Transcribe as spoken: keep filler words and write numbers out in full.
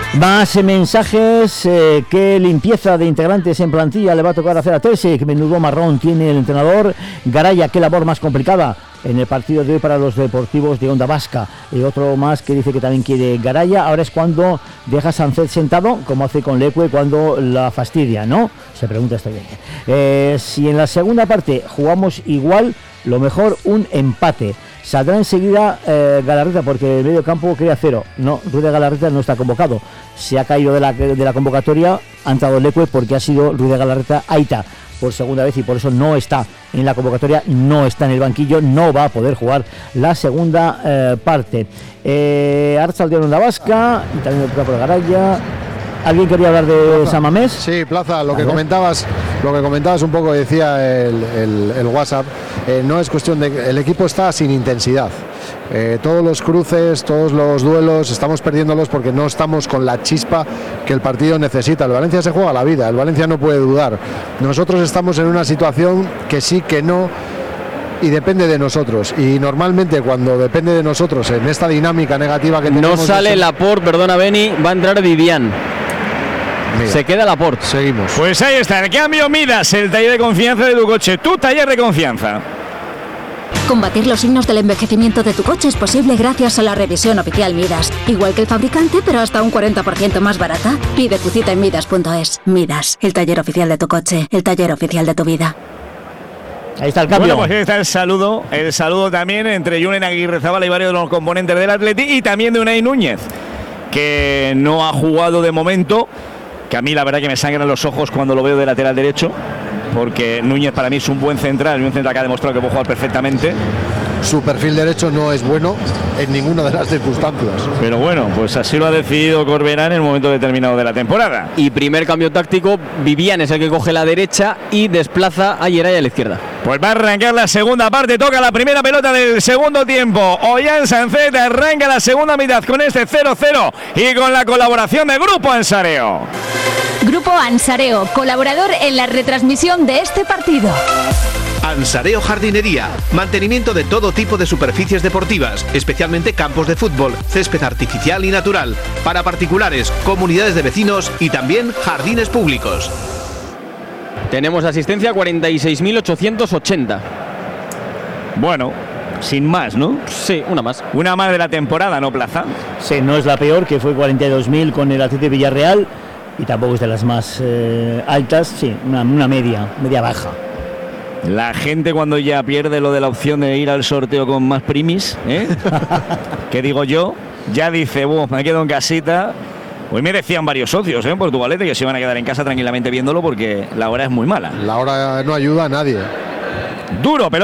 Más mensajes. Eh, ¿Qué limpieza de integrantes en plantilla le va a tocar hacer a Telsec? Menudo marrón tiene el entrenador. Garaya, qué labor más complicada en el partido de hoy para los deportivos de Onda Vasca. Y otro más que dice que también quiere Garaya. Ahora es cuando deja a Sánchez sentado, como hace con Leque cuando la fastidia, ¿no? Se pregunta este bien. Eh, si en la segunda parte jugamos igual, lo mejor un empate. Saldrá enseguida eh, Galarreta porque el medio campo crea cero. No, Ruiz de Galarreta no está convocado. Se ha caído de la, de la convocatoria, ha entrado Leque porque ha sido Ruiz de Galarreta Aita por segunda vez y por eso no está en la convocatoria, no está en el banquillo, no va a poder jugar la segunda eh, parte. Eh, Artzaldeón en la Vasca y también el por Garaya. ¿Alguien quería hablar de Plaza. San Mamés? Sí, Plaza, lo que comentabas, lo que comentabas un poco, decía el, el, el WhatsApp, eh, no es cuestión de, el equipo está sin intensidad. Eh, todos los cruces, todos los duelos, estamos perdiéndolos porque no estamos con la chispa que el partido necesita. El Valencia se juega la vida, el Valencia no puede dudar. Nosotros estamos en una situación que sí, que no, y depende de nosotros. Y normalmente cuando depende de nosotros, en esta dinámica negativa que tenemos... No sale Laporte, perdona Beni, va a entrar Vivian. Mira, se queda Laporte. Seguimos. Pues ahí está, el cambio Midas, el taller de confianza de tu coche, tu taller de confianza. Combatir los signos del envejecimiento de tu coche es posible gracias a la revisión oficial Midas. Igual que el fabricante, pero hasta un cuarenta por ciento más barata. Pide tu cita en midas punto es. Midas, el taller oficial de tu coche, el taller oficial de tu vida. Ahí está el cambio. Bueno, pues ahí está el saludo, el saludo también entre Julen Aguirrezabala y varios de los componentes del Atleti y también de Unai Núñez, que no ha jugado de momento, que a mí la verdad que me sangran los ojos cuando lo veo de lateral derecho, porque Núñez para mí es un buen central, un central que ha demostrado que puede jugar perfectamente. Su perfil derecho no es bueno en ninguna de las circunstancias. Pero bueno, pues así lo ha decidido Corberán en el momento determinado de la temporada. Y primer cambio táctico, Vivian es el que coge la derecha y desplaza a Yeray a la izquierda. Pues va a arrancar la segunda parte, toca la primera pelota del segundo tiempo. Ollán Sánchez arranca la segunda mitad con este cero cero y con la colaboración de Grupo Ansareo. Grupo Ansareo, colaborador en la retransmisión de este partido. Ansareo Jardinería, mantenimiento de todo tipo de superficies deportivas, especialmente campos de fútbol, césped artificial y natural, para particulares, comunidades de vecinos y también jardines públicos. Tenemos asistencia cuarenta y seis mil ochocientos ochenta. Bueno, sin más, ¿no? Sí, una más. Una más de la temporada, ¿no, Plaza? Sí, no es la peor, que fue cuarenta y dos mil con el Atleti de Villarreal, y tampoco es de las más eh, altas, sí, una, una media, media baja. La gente cuando ya pierde lo de la opción de ir al sorteo con más primis, ¿eh? ¿Qué digo yo? Ya dice, bueno, me quedo en casita. Hoy me decían varios socios en ¿eh? Portugalete que se van a quedar en casa tranquilamente viéndolo porque la hora es muy mala. La hora no ayuda a nadie. Duro, pero